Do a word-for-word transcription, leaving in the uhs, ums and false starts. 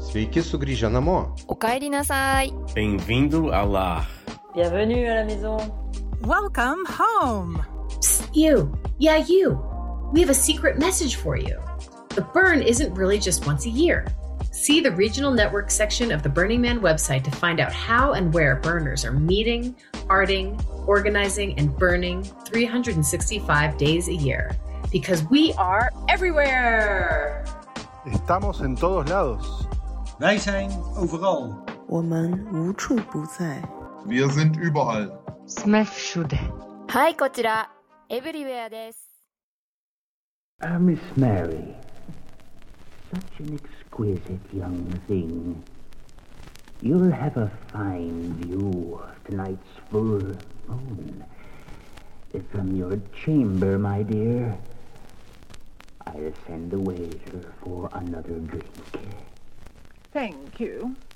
Sveiki sugrįžę namo. おかえりなさい. Bem-vindo ao lar. Bienvenue à la maison. Welcome home. Psst, you. Yeah, you. We have a secret message for you. The burn isn't really just once a year. See the regional network section of the Burning Man website to find out how and where burners are meeting, arting, organizing, and burning three hundred sixty-five days a year. Because we are everywhere! Estamos en todos lados. Wij zijn overal. 我们无处不在. Wir sind überall. sme všude. はい、こちら、Everywhere です。 Ah, Miss Mary. Such an exquisite young thing. You'll have a fine view of tonight's full moon. From your chamber, my dear. I'll send the waiter for another drink. Thank you.